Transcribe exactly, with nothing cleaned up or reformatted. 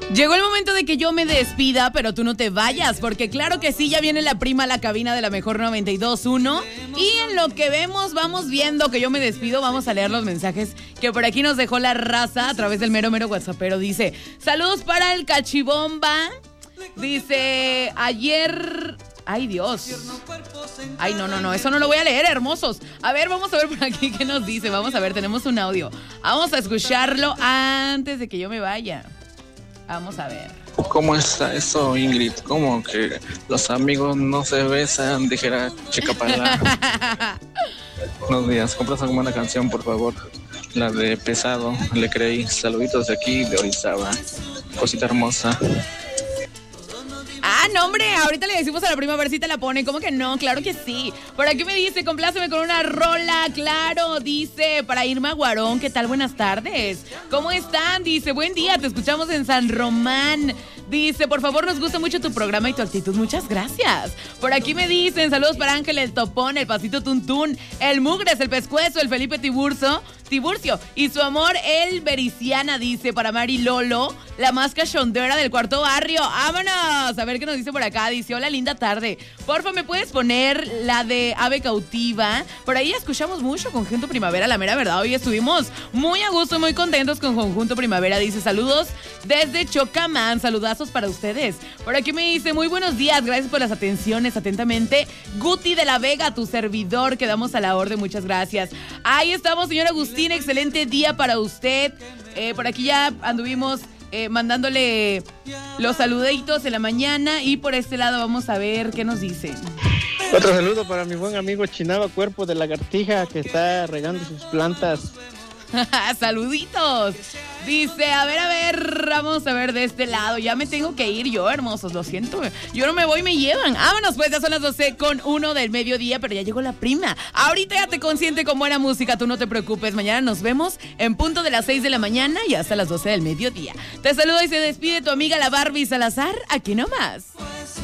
Llegó el momento de que yo me despida, pero tú no te vayas, porque claro que sí, ya viene la prima a la cabina de la mejor noventa y dos punto uno. Y en lo que vemos, vamos viendo que yo me despido, vamos a leer los mensajes que por aquí nos dejó la raza a través del mero mero WhatsAppero. Dice, saludos para el cachibomba. Dice, ayer... Ay, Dios. Ay, no, no, no, eso no lo voy a leer, hermosos. A ver, vamos a ver por aquí qué nos dice. Vamos a ver, tenemos un audio. Vamos a escucharlo antes de que yo me vaya. Vamos a ver. ¿Cómo está eso, Ingrid? ¿Cómo que los amigos no se besan? Dijera Chicapala. Buenos días, ¿compras alguna una canción, por favor? La de Pesado, le creí. Saluditos de aquí, de Orizaba. Cosita hermosa. Ah, no, hombre, ahorita le decimos a la prima a ver si te la pone. ¿Cómo que no? Claro que sí. Por aquí me dice, compláceme con una rola, claro. Dice, para Irma Guarón, ¿qué tal? Buenas tardes. ¿Cómo están? Dice, buen día, te escuchamos en San Román. Dice, por favor, nos gusta mucho tu programa y tu actitud. Muchas gracias. Por aquí me dicen, saludos para Ángel el Topón, el Pasito Tuntún, el Mugres, el Pescuezo, el Felipe Tiburcio, Tiburcio y su amor, el Bericiana. Dice, para Mari Lolo, la más cachondera del cuarto barrio. ¡Vámonos! A ver qué nos dice por acá. Dice, hola, linda tarde. Porfa, ¿me puedes poner la de Ave Cautiva? Por ahí escuchamos mucho Conjunto Primavera, la mera verdad. Hoy estuvimos muy a gusto, muy contentos con Conjunto Primavera. Dice, saludos desde Chocamán. Saludazos para ustedes. Por aquí me dice, muy buenos días. Gracias por las atenciones. Atentamente, Guti de la Vega, tu servidor. Quedamos a la orden. Muchas gracias. Ahí estamos, señor Agustín. Excelente día para usted. Eh, por aquí ya anduvimos eh, mandándole los saluditos en la mañana. Y por este lado vamos a ver qué nos dice. Otro saludo para mi buen amigo Chinaba Cuerpo de Lagartija, que está regando sus plantas. Saluditos. Dice, a ver, a ver, vamos a ver de este lado. Ya me tengo que ir yo, hermosos, lo siento. Yo no me voy, me llevan. Vámonos, pues, ya son las doce con uno del mediodía, pero ya llegó la prima. Ahorita ya te consiente con buena música, tú no te preocupes. Mañana nos vemos en punto de las seis de la mañana y hasta las doce del mediodía. Te saludo y se despide tu amiga la Barbie Salazar, aquí nomás.